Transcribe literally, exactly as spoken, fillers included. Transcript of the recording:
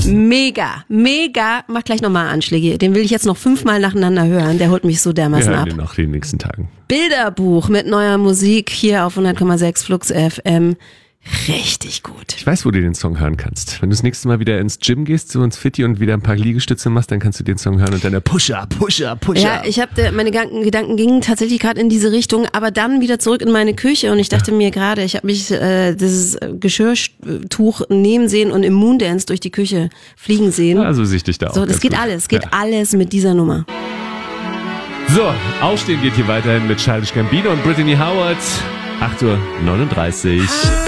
Mega, mega. Mach gleich nochmal Anschläge. Den will ich jetzt noch fünfmal nacheinander hören. Der holt mich so dermaßen Wir hören ab. den noch in den nächsten Tagen. Bilderbuch mit neuer Musik hier auf hundert Komma sechs Flux F M. Richtig gut. Ich weiß, wo du den Song hören kannst. Wenn du das nächste Mal wieder ins Gym gehst, so ins Fitti und wieder ein paar Liegestütze machst, dann kannst du den Song hören und dann der Pusher, Pusher, Pusher. Ja, ich habe meine Gedanken, Gedanken gingen tatsächlich gerade in diese Richtung, aber dann wieder zurück in meine Küche und ich dachte ja. mir gerade, ich habe mich äh, dieses Geschirrtuch nehmen sehen und im Moondance durch die Küche fliegen sehen. Ja, so sichte ich da auch. So, das geht gut. alles, geht ja. alles mit dieser Nummer. So, Aufstehen geht hier weiterhin mit Childish Gambino und Brittany Howard. acht Uhr neununddreißig.